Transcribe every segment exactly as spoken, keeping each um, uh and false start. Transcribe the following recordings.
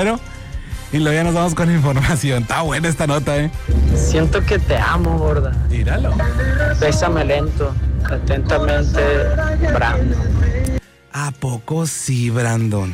Y luego ya nos vamos con información. Está buena esta nota, ¿eh? Siento que te amo, gorda. Míralo. Bésame lento. Atentamente, Brandon. ¿A poco sí, Brandon?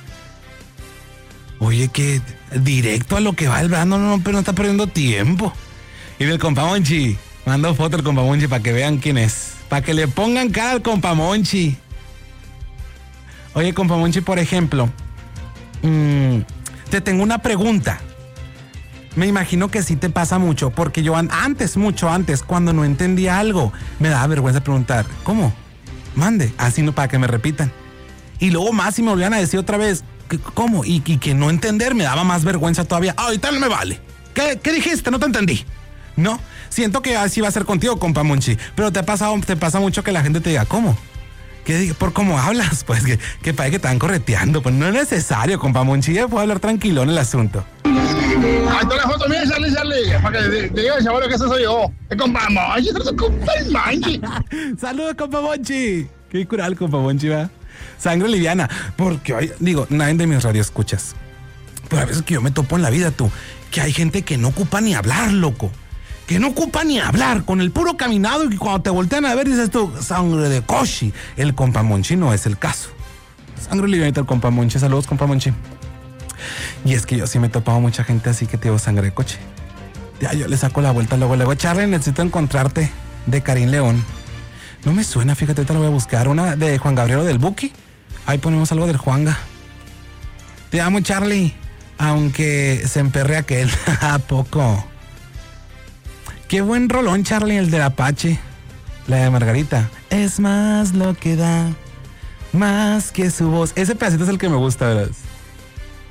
Oye, que directo a lo que va el Brandon, no, pero no está perdiendo tiempo. Y del compa Monchi. Mando foto al compa Monchi para que vean quién es. Para que le pongan cara al compa Monchi. Oye, compa Monchi, por ejemplo, mmm, te tengo una pregunta. Me imagino que sí te pasa mucho, porque yo antes, mucho antes, cuando no entendía algo, me daba vergüenza preguntar, ¿cómo? Mande, así no para que me repitan. Y luego más si me volvían a decir otra vez, ¿cómo? Y, y que no entender me daba más vergüenza todavía. Ah, ahorita no me vale. ¿Qué, ¿Qué dijiste? No te entendí. No, siento que así va a ser contigo, compa Monchi. Pero te pasa, te pasa mucho que la gente te diga, ¿cómo? ¿Qué, ¿Por cómo hablas? Pues que, que parece que te están correteando. Pues no es necesario, compa Monchi. Ya puedo hablar tranquilo en el asunto. Ahí está la foto mía, Charlie, Charlie. Para que te diga el chaval que ese soy yo. Es compa Monchi, es compa Monchi. Saludos, compa Monchi. Qué cural, compa Monchi, va. Sangre liviana. Porque, hoy, digo, nadie de mis radioescuchas. Pero a veces que yo me topo en la vida, tú, que hay gente que no ocupa ni hablar, loco. Que no ocupa ni hablar, con el puro caminado, y cuando te voltean a ver dices tú, sangre de cochi. El compa Monchi no es el caso. Sangre livianita el compa Monchi. Saludos, compa Monchi. Y es que yo sí me he topado mucha gente así que te digo sangre de coche. Ya yo le saco la vuelta luego, luego, Charlie, necesito encontrarte, de Karim León. No me suena, fíjate, te lo voy a buscar. Una de Juan Gabriel del Buki. Ahí ponemos algo del Juanga. Te amo, Charlie. Aunque se emperre aquel. ¿A poco? Qué buen rolón, Charlie, el del Apache. La de Margarita. Es más lo que da, más que su voz. Ese pedacito es el que me gusta, ¿verdad?